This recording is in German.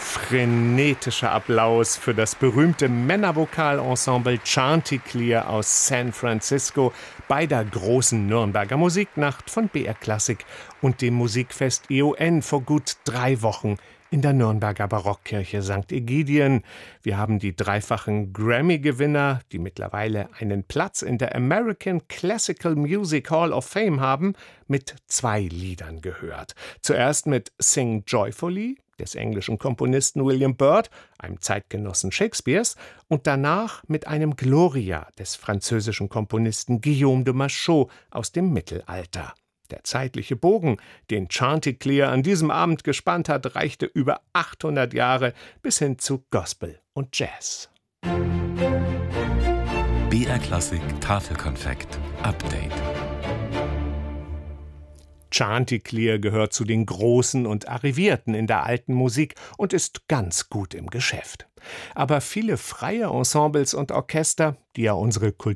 Frenetischer Applaus für das berühmte Männervokalensemble Chanticleer aus San Francisco bei der großen Nürnberger Musiknacht von BR Klassik und dem Musikfest EON vor gut 3 Wochen in der Nürnberger Barockkirche St. Egidien. Wir haben die dreifachen Grammy-Gewinner, die mittlerweile einen Platz in der American Classical Music Hall of Fame haben, mit 2 Liedern gehört. Zuerst mit Sing Joyfully des englischen Komponisten William Byrd, einem Zeitgenossen Shakespeares, und danach mit einem Gloria des französischen Komponisten Guillaume de Machaut aus dem Mittelalter. Der zeitliche Bogen, den Chanticleer an diesem Abend gespannt hat, reichte über 800 Jahre bis hin zu Gospel und Jazz. BR Klassik Tafelkonfekt Update. Chanticleer gehört zu den Großen und Arrivierten in der alten Musik und ist ganz gut im Geschäft. Aber viele freie Ensembles und Orchester, die ja unsere